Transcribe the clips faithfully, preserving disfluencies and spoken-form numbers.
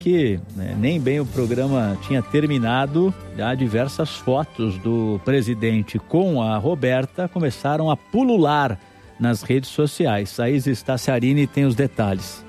que né, nem bem o programa tinha terminado, já diversas fotos do presidente com a Roberta começaram a pulular nas redes sociais. A Isa Staciarini tem os detalhes.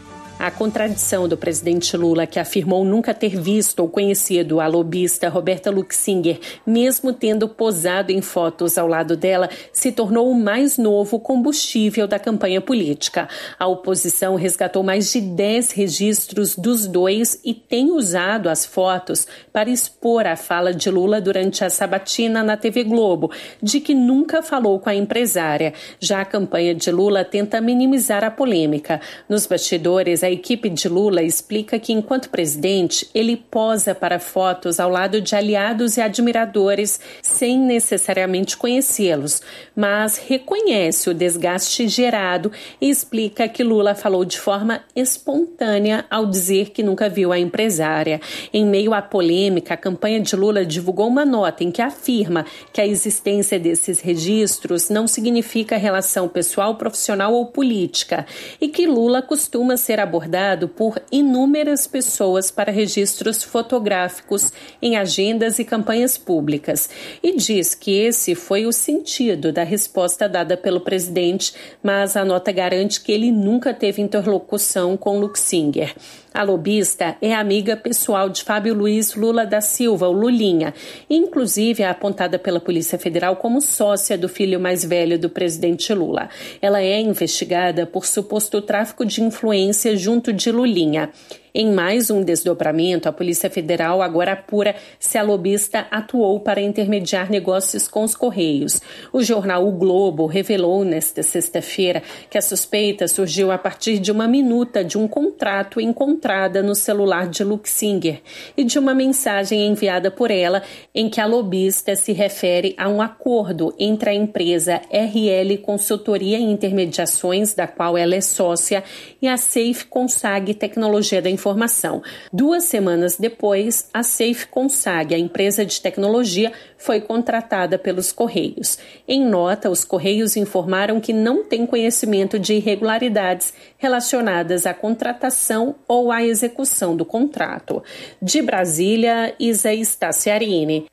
A contradição do presidente Lula, que afirmou nunca ter visto ou conhecido a lobista Roberta Luxinger, mesmo tendo posado em fotos ao lado dela, se tornou o mais novo combustível da campanha política. A oposição resgatou mais de dez registros dos dois e tem usado as fotos para expor a fala de Lula durante a sabatina na T V Globo, de que nunca falou com a empresária. Já a campanha de Lula tenta minimizar a polêmica. Nos bastidores, a equipe de Lula explica que, enquanto presidente, ele posa para fotos ao lado de aliados e admiradores sem necessariamente conhecê-los, mas reconhece o desgaste gerado e explica que Lula falou de forma espontânea ao dizer que nunca viu a empresária. Em meio à polêmica, a campanha de Lula divulgou uma nota em que afirma que a existência desses registros não significa relação pessoal, profissional ou política e que Lula costuma ser abordado abordado por inúmeras pessoas para registros fotográficos em agendas e campanhas públicas e diz que esse foi o sentido da resposta dada pelo presidente, mas a nota garante que ele nunca teve interlocução com Luxinger. A lobista é amiga pessoal de Fábio Luiz Lula da Silva, o Lulinha, e inclusive é apontada pela Polícia Federal como sócia do filho mais velho do presidente Lula. Ela é investigada por suposto tráfico de influência junto de Lulinha. Em mais um desdobramento, a Polícia Federal agora apura se a lobista atuou para intermediar negócios com os Correios. O jornal O Globo revelou nesta sexta-feira que a suspeita surgiu a partir de uma minuta de um contrato encontrada no celular de Luxinger e de uma mensagem enviada por ela em que a lobista se refere a um acordo entre a empresa R L Consultoria e Intermediações, da qual ela é sócia, e a Safe Consag Tecnologia da Informação. Informação. Duas semanas depois, a Safe Consag, a empresa de tecnologia, foi contratada pelos Correios. Em nota, os Correios informaram que não têm conhecimento de irregularidades relacionadas à contratação ou à execução do contrato. De Brasília, Isa Staciarini.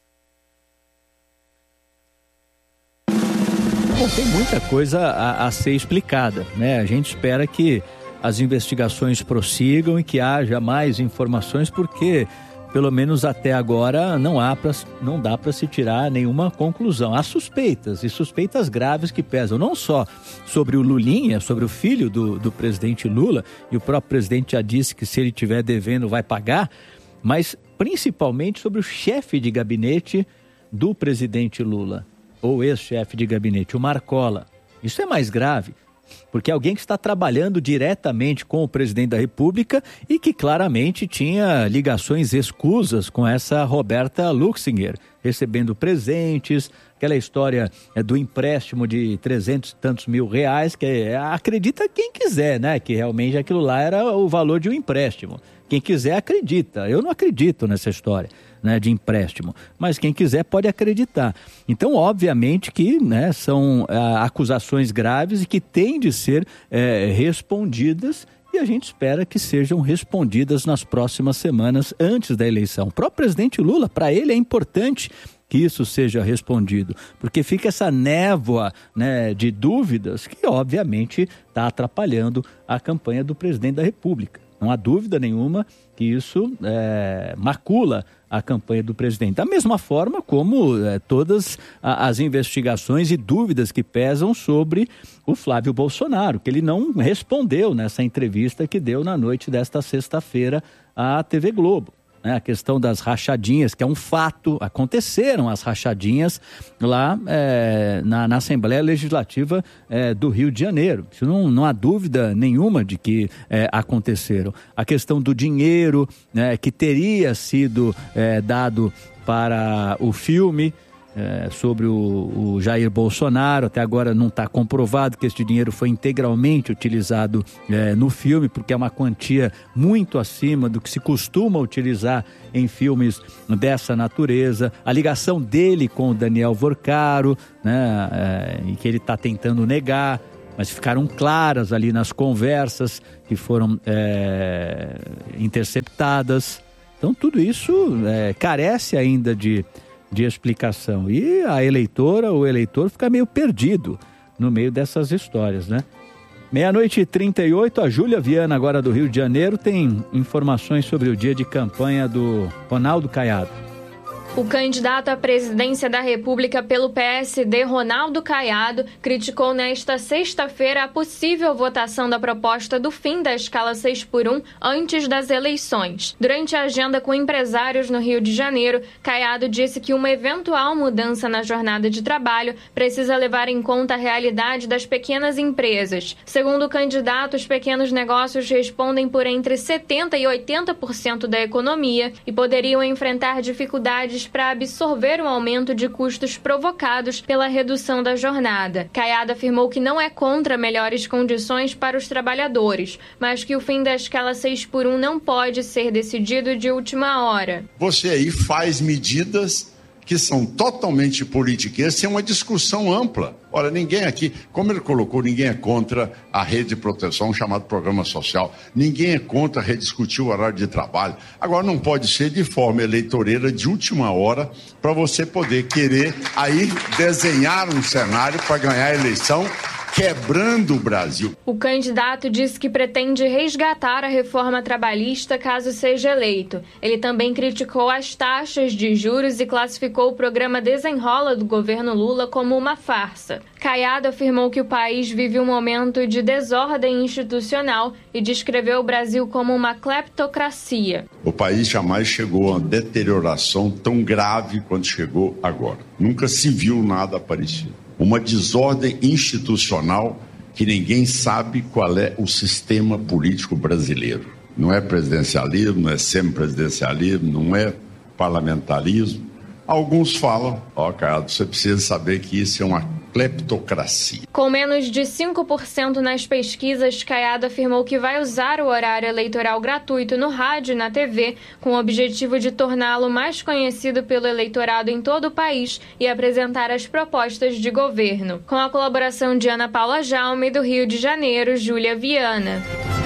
Bom, tem muita coisa a, a ser explicada, né? A gente espera que as investigações prossigam e que haja mais informações, porque pelo menos até agora não há pra, não dá para se tirar nenhuma conclusão. Há suspeitas, e suspeitas graves que pesam não só sobre o Lulinha, sobre o filho do, do presidente Lula, e o próprio presidente já disse que se ele estiver devendo vai pagar, mas principalmente sobre o chefe de gabinete do presidente Lula, ou ex-chefe de gabinete, o Marcola. Isso é mais grave, porque alguém que está trabalhando diretamente com o presidente da República e que claramente tinha ligações escusas com essa Roberta Luxinger, recebendo presentes, aquela história é, do empréstimo de trezentos e tantos mil reais, que é, acredita quem quiser, né? Que realmente aquilo lá era o valor de um empréstimo. Quem quiser acredita, eu não acredito nessa história, né, de empréstimo, mas quem quiser pode acreditar. Então, obviamente que, né, são ah, acusações graves e que têm de ser eh, respondidas, e a gente espera que sejam respondidas nas próximas semanas antes da eleição. O próprio presidente Lula, para ele é importante que isso seja respondido, porque fica essa névoa, né, de dúvidas que obviamente está atrapalhando a campanha do presidente da República. Não há dúvida nenhuma que isso é, macula a campanha do presidente. Da mesma forma como é, todas a, as investigações e dúvidas que pesam sobre o Flávio Bolsonaro, que ele não respondeu nessa entrevista que deu na noite desta sexta-feira à T V Globo. Né, a questão das rachadinhas, que é um fato, aconteceram as rachadinhas lá é, na, na Assembleia Legislativa é, do Rio de Janeiro. Isso não, não há dúvida nenhuma de que é, aconteceram. A questão do dinheiro, né, que teria sido é, dado para o filme É, sobre o, o Jair Bolsonaro, até agora não está comprovado que este dinheiro foi integralmente utilizado é, no filme, porque é uma quantia muito acima do que se costuma utilizar em filmes dessa natureza. A ligação dele com o Daniel Vorcaro, né, é, e que ele está tentando negar. mas ficaram claras ali nas conversas que foram é, interceptadas. Então tudo isso é, carece ainda de, de explicação. E a eleitora, o eleitor fica meio perdido no meio dessas histórias, né? Meia-noite e trinta e oito, a Júlia Viana, agora do Rio de Janeiro, tem informações sobre o dia de campanha do Ronaldo Caiado. O candidato à presidência da República pelo P S D, Ronaldo Caiado, criticou nesta sexta-feira a possível votação da proposta do fim da escala seis por um antes das eleições. Durante a agenda com empresários no Rio de Janeiro, Caiado disse que uma eventual mudança na jornada de trabalho precisa levar em conta a realidade das pequenas empresas. Segundo o candidato, os pequenos negócios respondem por entre setenta por cento e oitenta por cento da economia e poderiam enfrentar dificuldades para absorver o aumento de custos provocados pela redução da jornada. Caiado afirmou que não é contra melhores condições para os trabalhadores, mas que o fim da escala seis por um não pode ser decidido de última hora. Você aí faz medidas que são totalmente politiqueiras, sem uma discussão ampla. Ora, ninguém aqui, como ele colocou, ninguém é contra a rede de proteção, chamado programa social. Ninguém é contra rediscutir o horário de trabalho. Agora, não pode ser de forma eleitoreira, de última hora, para você poder querer aí desenhar um cenário para ganhar a eleição, quebrando o Brasil. O candidato disse que pretende resgatar a reforma trabalhista caso seja eleito. Ele também criticou as taxas de juros e classificou o programa Desenrola do governo Lula como uma farsa. Caiado afirmou que o país vive um momento de desordem institucional e descreveu o Brasil como uma cleptocracia. O país jamais chegou a uma deterioração tão grave quanto chegou agora. Nunca se viu nada parecido. Uma desordem institucional que ninguém sabe qual é o sistema político brasileiro. Não é presidencialismo, não é semipresidencialismo, não é parlamentarismo. Alguns falam, ó, Caiado, você precisa saber que isso é uma cleptocracia. Com menos de cinco por cento nas pesquisas, Caiado afirmou que vai usar o horário eleitoral gratuito no rádio e na T V, com o objetivo de torná-lo mais conhecido pelo eleitorado em todo o país e apresentar as propostas de governo. Com a colaboração de Ana Paula Jaume, do Rio de Janeiro, Júlia Viana.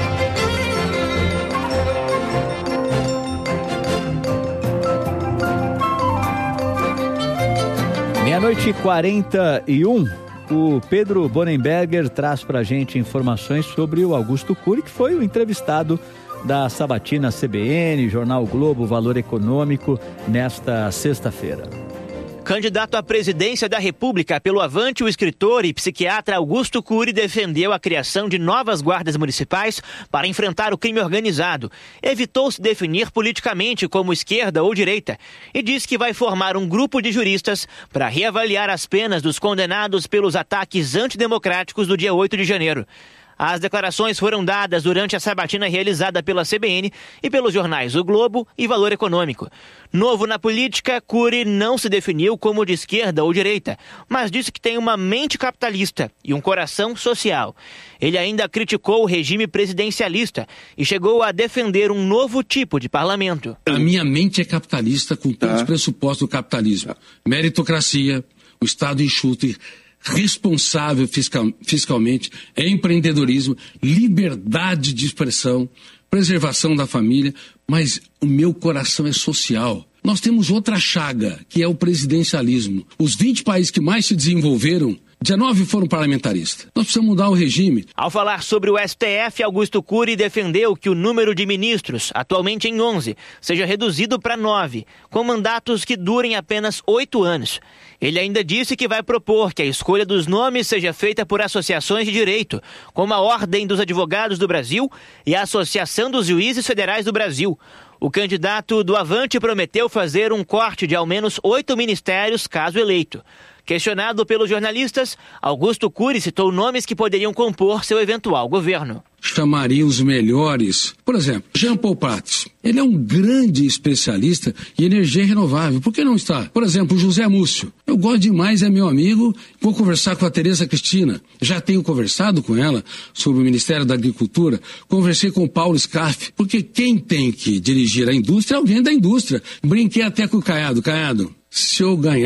Meia-noite e quarenta e um, o Pedro Bonenberger traz pra gente informações sobre o Augusto Cury, que foi o entrevistado da sabatina C B N, Jornal Globo, Valor Econômico, nesta sexta-feira. Candidato à presidência da República pelo Avante, o escritor e psiquiatra Augusto Cury defendeu a criação de novas guardas municipais para enfrentar o crime organizado. Evitou se definir politicamente como esquerda ou direita e disse que vai formar um grupo de juristas para reavaliar as penas dos condenados pelos ataques antidemocráticos do dia oito de janeiro. As declarações foram dadas durante a sabatina realizada pela C B N e pelos jornais O Globo e Valor Econômico. Novo na política, Cury não se definiu como de esquerda ou direita, mas disse que tem uma mente capitalista e um coração social. Ele ainda criticou o regime presidencialista e chegou a defender um novo tipo de parlamento. A minha mente é capitalista com todos os pressupostos do capitalismo. Meritocracia, o Estado enxuto e responsável fiscal, fiscalmente, empreendedorismo, liberdade de expressão, preservação da família, mas o meu coração é social. Nós temos outra chaga, que é o presidencialismo. Os vinte países que mais se desenvolveram, dezenove foram parlamentaristas. Nós precisamos mudar o regime. Ao falar sobre o S T F, Augusto Cury defendeu que o número de ministros, atualmente em onze, seja reduzido para nove, com mandatos que durem apenas oito anos. Ele ainda disse que vai propor que a escolha dos nomes seja feita por associações de direito, como a Ordem dos Advogados do Brasil e a Associação dos Juízes Federais do Brasil. O candidato do Avante prometeu fazer um corte de ao menos oito ministérios caso eleito. Questionado pelos jornalistas, Augusto Cury citou nomes que poderiam compor seu eventual governo. Chamaria os melhores. Por exemplo, Jean Paul Prats. Ele é um grande especialista em energia renovável. Por que não está? Por exemplo, José Múcio. Eu gosto demais, é meu amigo. Vou conversar com a Tereza Cristina. Já tenho conversado com ela sobre o Ministério da Agricultura. Conversei com o Paulo Scaff. Porque quem tem que dirigir a indústria é alguém da indústria. Brinquei até com o Caiado. Caiado, se eu ganhar,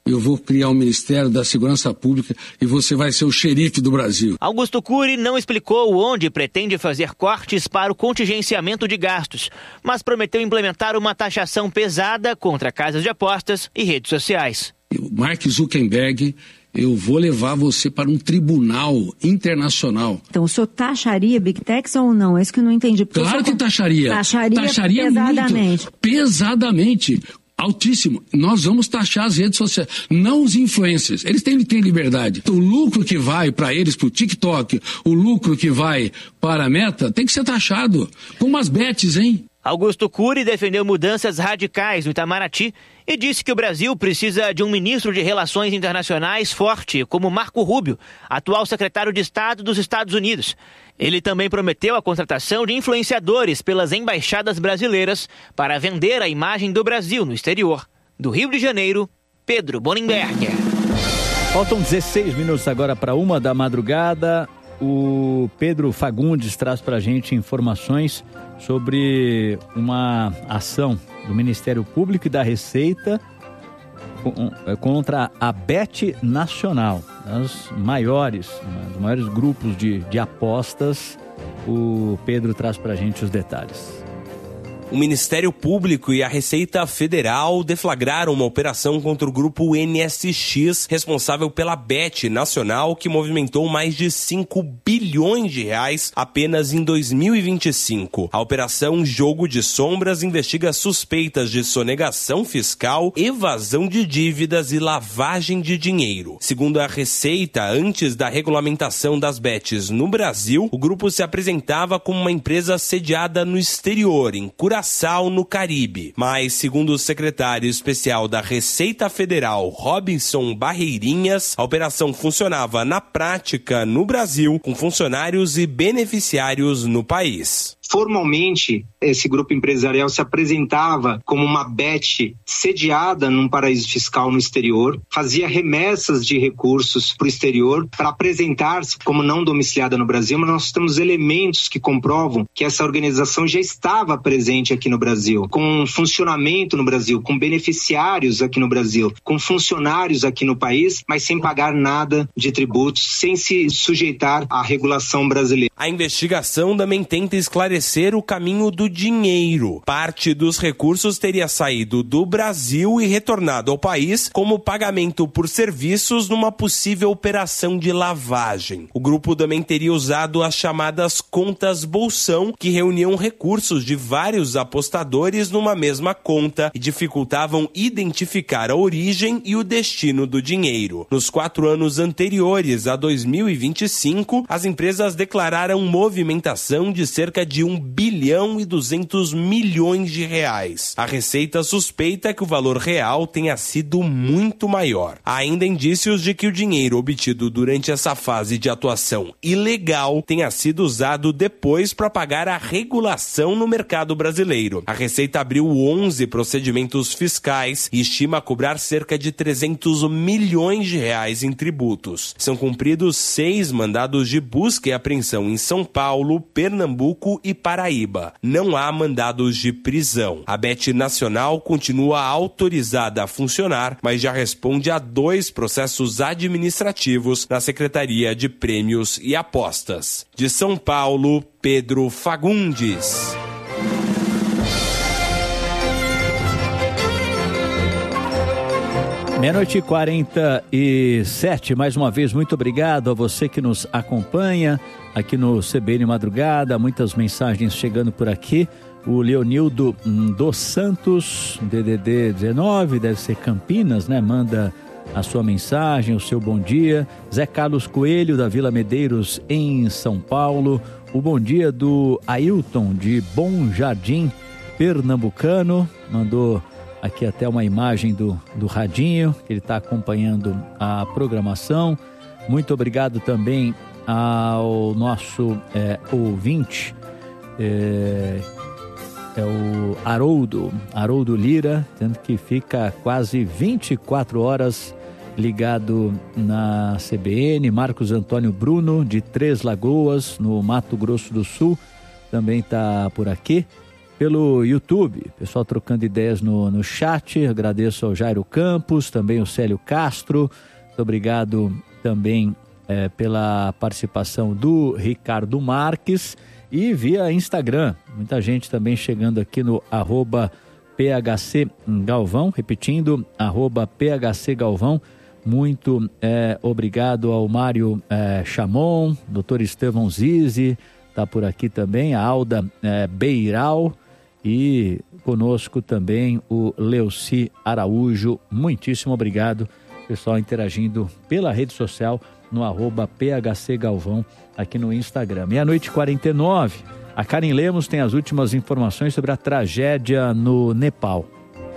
Eu vou criar um Ministério da Segurança Pública e você vai ser o xerife do Brasil. Augusto Cury não explicou onde pretende fazer cortes para o contingenciamento de gastos, mas prometeu implementar uma taxação pesada contra casas de apostas e redes sociais. Mark Zuckerberg, eu vou levar você para um tribunal internacional. Então, o senhor taxaria Big Techs ou não? É isso que eu não entendi. Claro que taxaria. Taxaria, taxaria pesadamente. Muito, pesadamente. Altíssimo. Nós vamos taxar as redes sociais, não os influencers. Eles têm, têm liberdade. O lucro que vai para eles, para o TikTok, o lucro que vai para a Meta, tem que ser taxado. Como as bets, hein? Augusto Cury defendeu mudanças radicais no Itamaraty e disse que o Brasil precisa de um ministro de Relações Internacionais forte, como Marco Rubio, atual secretário de Estado dos Estados Unidos. Ele também prometeu a contratação de influenciadores pelas embaixadas brasileiras para vender a imagem do Brasil no exterior. Do Rio de Janeiro, Pedro Bonenberger. Faltam dezesseis minutos agora para uma da madrugada. O Pedro Fagundes traz para a gente informações sobre uma ação do Ministério Público e da Receita contra a Bet Nacional, as maiores, os maiores grupos de, de apostas. O Pedro traz para a gente os detalhes. O Ministério Público e a Receita Federal deflagraram uma operação contra o grupo N S X, responsável pela Bet Nacional, que movimentou mais de cinco bilhões de reais apenas em dois mil e vinte e cinco. A operação Jogo de Sombras investiga suspeitas de sonegação fiscal, evasão de dívidas e lavagem de dinheiro. Segundo a Receita, antes da regulamentação das bets no Brasil, o grupo se apresentava como uma empresa sediada no exterior, em Curaçao, no Caribe. Mas, segundo o secretário especial da Receita Federal, Robinson Barreirinhas, a operação funcionava na prática no Brasil, com funcionários e beneficiários no país. Formalmente, esse grupo empresarial se apresentava como uma bet sediada num paraíso fiscal no exterior, fazia remessas de recursos para o exterior para apresentar-se como não domiciliada no Brasil, mas nós temos elementos que comprovam que essa organização já estava presente aqui no Brasil, com funcionamento no Brasil, com beneficiários aqui no Brasil, com funcionários aqui no país, mas sem pagar nada de tributos, sem se sujeitar à regulação brasileira. A investigação também tenta esclarecer o caminho do dinheiro. Parte dos recursos teria saído do Brasil e retornado ao país como pagamento por serviços numa possível operação de lavagem. O grupo também teria usado as chamadas contas bolsão, que reuniam recursos de vários apostadores numa mesma conta e dificultavam identificar a origem e o destino do dinheiro. Nos quatro anos anteriores a dois mil e vinte e cinco, as empresas declararam movimentação de cerca de um bilhão e duzentos milhões de reais. A Receita suspeita que o valor real tenha sido muito maior. Há ainda indícios de que o dinheiro obtido durante essa fase de atuação ilegal tenha sido usado depois para pagar a regulação no mercado brasileiro. A Receita abriu onze procedimentos fiscais e estima cobrar cerca de trezentos milhões de reais em tributos. São cumpridos seis mandados de busca e apreensão em São Paulo, Pernambuco e Paraíba. Não há mandados de prisão. A Bet Nacional continua autorizada a funcionar, mas já responde a dois processos administrativos na Secretaria de Prêmios e Apostas. De São Paulo, Pedro Fagundes. Meia-noite e quarenta e sete, mais uma vez, muito obrigado a você que nos acompanha aqui no C B N Madrugada, muitas mensagens chegando por aqui. O Leonildo dos Santos, D D D dezenove, deve ser Campinas, né? Manda a sua mensagem, o seu bom dia. Zé Carlos Coelho, da Vila Medeiros, em São Paulo. O bom dia do Ailton, de Bom Jardim, pernambucano, mandou aqui até uma imagem do, do radinho, que ele está acompanhando a programação. Muito obrigado também ao nosso é, ouvinte, é, é o Haroldo, Haroldo Lira, tendo que fica quase vinte e quatro horas ligado na C B N. Marcos Antônio Bruno, de Três Lagoas, no Mato Grosso do Sul, também está por aqui. pelo YouTube, pessoal trocando ideias no, no chat. Agradeço ao Jairo Campos, também o Célio Castro. Muito obrigado também é, pela participação do Ricardo Marques. E via Instagram, muita gente também chegando aqui no arroba P H C Galvão, repetindo, arroba P H C Galvão. Muito é, obrigado ao Mário é, Chamon, doutor Estevão Zizi, está por aqui também, a Alda é, Beiral e conosco também o Leuci Araújo. Muitíssimo obrigado, pessoal interagindo pela rede social no arroba P H C Galvão aqui no Instagram. Meia-noite e quarenta e nove, a Karen Lemos tem as últimas informações sobre a tragédia no Nepal.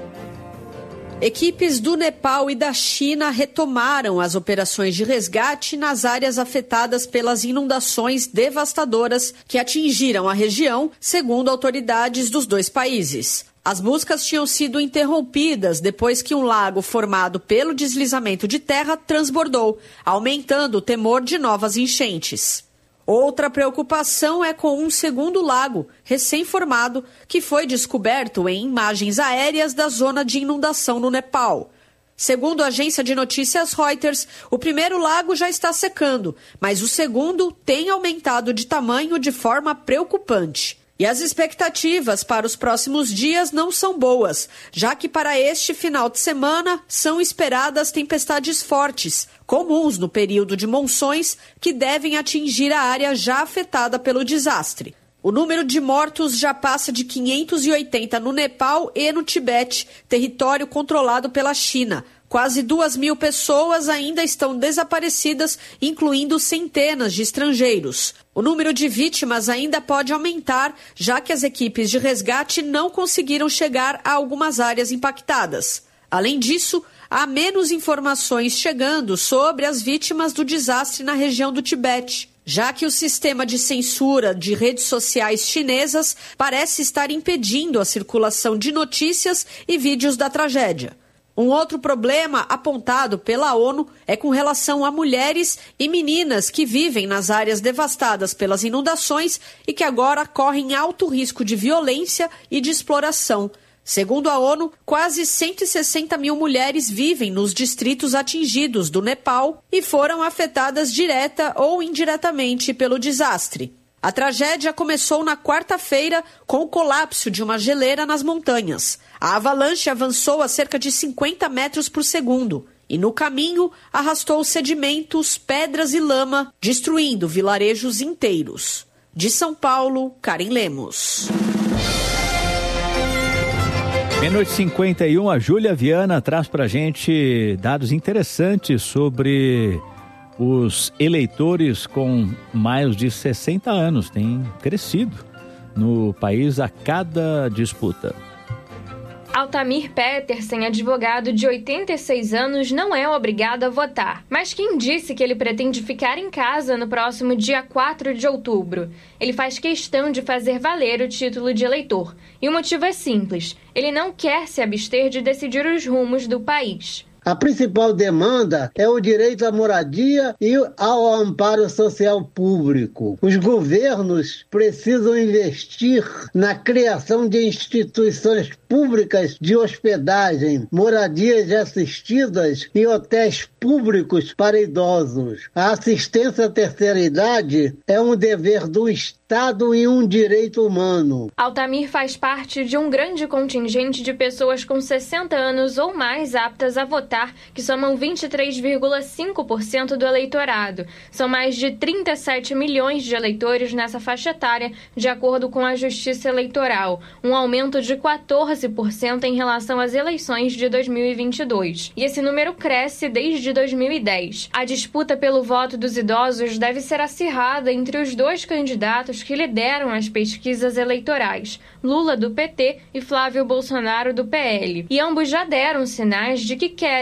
Equipes do Nepal e da China retomaram as operações de resgate nas áreas afetadas pelas inundações devastadoras que atingiram a região, segundo autoridades dos dois países. As buscas tinham sido interrompidas depois que um lago formado pelo deslizamento de terra transbordou, aumentando o temor de novas enchentes. Outra preocupação é com um segundo lago, recém-formado, que foi descoberto em imagens aéreas da zona de inundação no Nepal. Segundo a agência de notícias Reuters, o primeiro lago já está secando, mas o segundo tem aumentado de tamanho de forma preocupante. E as expectativas para os próximos dias não são boas, já que para este final de semana são esperadas tempestades fortes, comuns no período de monções, que devem atingir a área já afetada pelo desastre. O número de mortos já passa de quinhentos e oitenta no Nepal e no Tibete, território controlado pela China. Quase duas mil pessoas ainda estão desaparecidas, incluindo centenas de estrangeiros. O número de vítimas ainda pode aumentar, já que as equipes de resgate não conseguiram chegar a algumas áreas impactadas. Além disso, há menos informações chegando sobre as vítimas do desastre na região do Tibete, já que o sistema de censura de redes sociais chinesas parece estar impedindo a circulação de notícias e vídeos da tragédia. Um outro problema apontado pela ONU é com relação a mulheres e meninas que vivem nas áreas devastadas pelas inundações e que agora correm alto risco de violência e de exploração. Segundo a ONU, quase cento e sessenta mil mulheres vivem nos distritos atingidos do Nepal e foram afetadas direta ou indiretamente pelo desastre. A tragédia começou na quarta-feira com o colapso de uma geleira nas montanhas. A avalanche avançou a cerca de cinquenta metros por segundo e, no caminho, arrastou sedimentos, pedras e lama, destruindo vilarejos inteiros. De São Paulo, Karen Lemos. Meia-noite e cinquenta e um, a Júlia Viana traz pra gente dados interessantes sobre os eleitores com mais de sessenta anos. Têm crescido no país a cada disputa. Altamir Petersen, advogado de oitenta e seis anos, não é obrigado a votar. Mas quem disse que ele pretende ficar em casa no próximo dia quatro de outubro? Ele faz questão de fazer valer o título de eleitor. E o motivo é simples: ele não quer se abster de decidir os rumos do país. A principal demanda é o direito à moradia e ao amparo social público. Os governos precisam investir na criação de instituições públicas de hospedagem, moradias assistidas e hotéis públicos para idosos. A assistência à terceira idade é um dever do Estado e um direito humano. Altamir faz parte de um grande contingente de pessoas com sessenta anos ou mais aptas a votar, que somam vinte e três vírgula cinco por cento do eleitorado. São mais de trinta e sete milhões de eleitores nessa faixa etária, de acordo com a Justiça Eleitoral, um aumento de quatorze por cento em relação às eleições de dois mil e vinte e dois. E esse número cresce desde dois mil e dez. A disputa pelo voto dos idosos deve ser acirrada entre os dois candidatos que lideram as pesquisas eleitorais, Lula do P T e Flávio Bolsonaro do P L. E ambos já deram sinais de que querem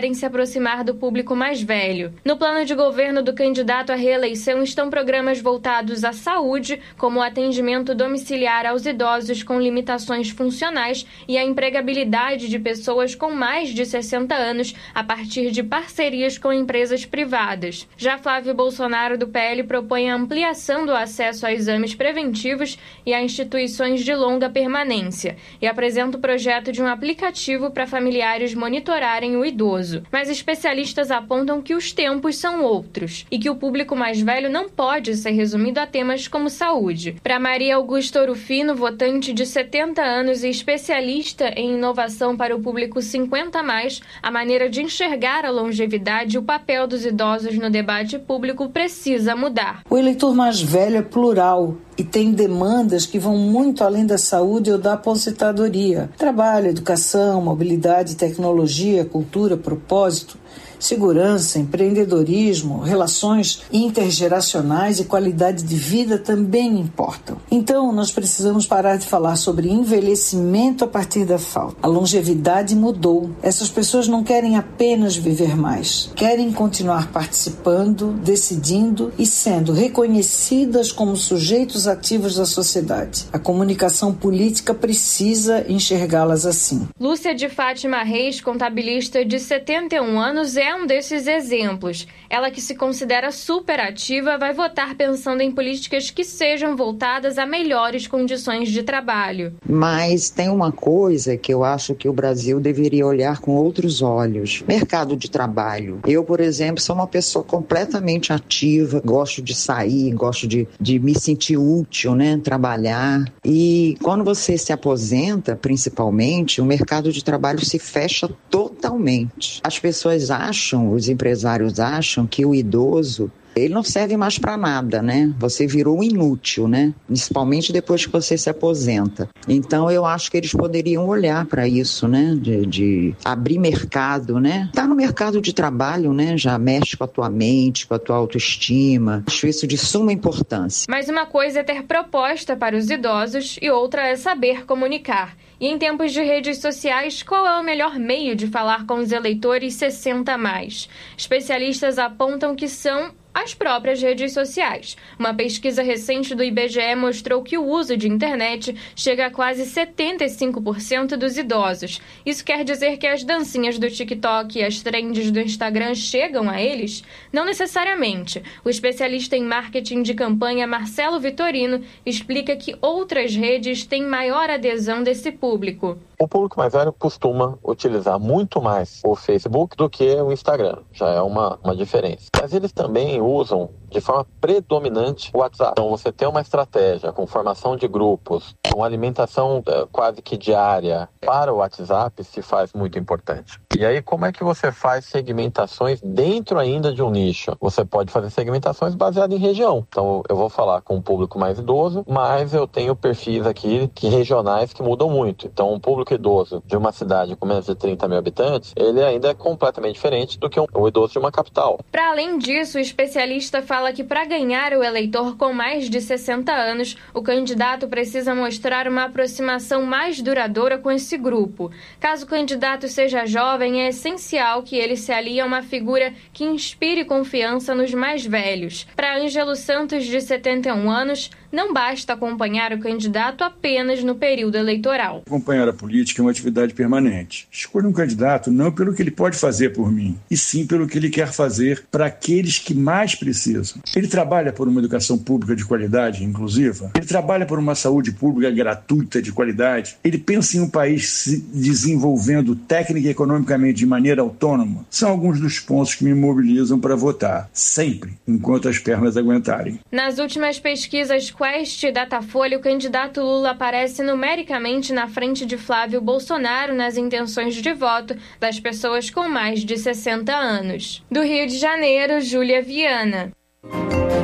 querem se aproximar do público mais velho. No plano de governo do candidato à reeleição estão programas voltados à saúde, como o atendimento domiciliar aos idosos com limitações funcionais e a empregabilidade de pessoas com mais de sessenta anos a partir de parcerias com empresas privadas. Já Flávio Bolsonaro, do P L, propõe a ampliação do acesso a exames preventivos e a instituições de longa permanência e apresenta o projeto de um aplicativo para familiares monitorarem o idoso. Mas especialistas apontam que os tempos são outros e que o público mais velho não pode ser resumido a temas como saúde. Para Maria Augusta Orufino, votante de setenta anos e especialista em inovação para o público cinquenta a mais, a maneira de enxergar a longevidade e o papel dos idosos no debate público precisa mudar. O eleitor mais velho é plural e tem demandas que vão muito além da saúde ou da aposentadoria. Trabalho, educação, mobilidade, tecnologia, cultura, propósito, segurança, empreendedorismo, relações intergeracionais e qualidade de vida também importam. Então, nós precisamos parar de falar sobre envelhecimento a partir da falta. A longevidade mudou. Essas pessoas não querem apenas viver mais. Querem continuar participando, decidindo e sendo reconhecidas como sujeitos ativos da sociedade. A comunicação política precisa enxergá-las assim. Lúcia de Fátima Reis, contabilista de setenta e um anos, é um desses exemplos. Ela, que se considera superativa, vai votar pensando em políticas que sejam voltadas a melhores condições de trabalho. Mas tem uma coisa que eu acho que o Brasil deveria olhar com outros olhos. Mercado de trabalho. Eu, por exemplo, sou uma pessoa completamente ativa, gosto de sair, gosto de, de me sentir útil, né? Trabalhar. E quando você se aposenta, principalmente, o mercado de trabalho se fecha totalmente. As pessoas acham Acham, os empresários acham que o idoso, ele não serve mais para nada, né? Você virou inútil, né? Principalmente depois que você se aposenta. Então, eu acho que eles poderiam olhar para isso, né? De, de abrir mercado, né? Tá no mercado de trabalho, né? Já mexe com a tua mente, com a tua autoestima. Acho isso de suma importância. Mas uma coisa é ter proposta para os idosos e outra é saber comunicar. E em tempos de redes sociais, qual é o melhor meio de falar com os eleitores sessenta a mais? Especialistas apontam que são as próprias redes sociais. Uma pesquisa recente do I B G E mostrou que o uso de internet chega a quase setenta e cinco por cento dos idosos. Isso quer dizer que as dancinhas do TikTok e as trends do Instagram chegam a eles? Não necessariamente. O especialista em marketing de campanha Marcelo Vitorino explica que outras redes têm maior adesão desse público. O público mais velho costuma utilizar muito mais o Facebook do que o Instagram. Já é uma, uma diferença. Mas eles também usam de forma predominante o WhatsApp. Então você tem uma estratégia com formação de grupos, com alimentação uh, quase que diária para o WhatsApp se faz muito importante. E aí como é que você faz segmentações dentro ainda de um nicho? Você pode fazer segmentações baseadas em região. Então eu vou falar com um público mais idoso, mas eu tenho perfis aqui que regionais que mudam muito. Então um público idoso de uma cidade com menos de trinta mil habitantes, ele ainda é completamente diferente do que um, um idoso de uma capital. Para além disso, o especialista fala que para ganhar o eleitor com mais de sessenta anos, o candidato precisa mostrar uma aproximação mais duradoura com esse grupo. Caso o candidato seja jovem, é essencial que ele se alie a uma figura que inspire confiança nos mais velhos. Para Ângelo Santos, de setenta e um anos, não basta acompanhar o candidato apenas no período eleitoral. Acompanhar a política é uma atividade permanente. Escolha um candidato não pelo que ele pode fazer por mim, e sim pelo que ele quer fazer para aqueles que mais precisam. Ele trabalha por uma educação pública de qualidade, inclusiva. Ele trabalha por uma saúde pública gratuita de qualidade. Ele pensa em um país se desenvolvendo técnica e economicamente de maneira autônoma. São alguns dos pontos que me mobilizam para votar, sempre, enquanto as pernas aguentarem. Nas últimas pesquisas Quest e Datafolha, o candidato Lula aparece numericamente na frente de Flávio Bolsonaro nas intenções de voto das pessoas com mais de sessenta anos. Do Rio de Janeiro, Júlia Viana.